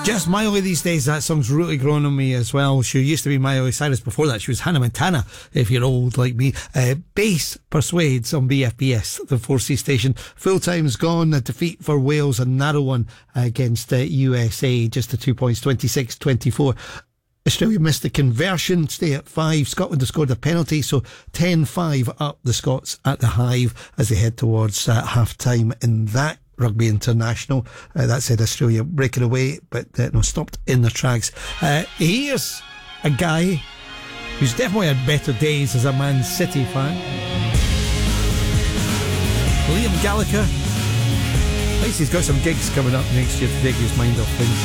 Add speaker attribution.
Speaker 1: Just Miley these days, that song's really grown on me as well. She used to be Miley Cyrus. Before that, she was Hannah Montana, if you're old like me. Bass Persuades on BFBS, the 4C station. Full time's gone. A defeat for Wales, a narrow one against USA. Just the 2 points, 26-24. Australia missed the conversion, stay at 5. Scotland have scored a penalty, so 10-5 up the Scots at the Hive as they head towards half-time in that Rugby International. That said, Australia breaking away, but stopped in their tracks. Here's a guy who's definitely had better days as a Man City fan. Liam Gallagher. At least he's got some gigs coming up next year to take his mind off things.